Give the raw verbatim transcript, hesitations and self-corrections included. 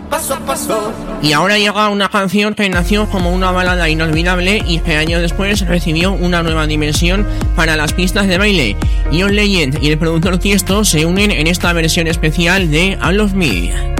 paso a paso. Y ahora llega una canción que nació como una balada inolvidable y que años después recibió una nueva dimensión para las pistas de baile. John Legend y el productor Tiesto se unen en esta versión especial de I Love Me.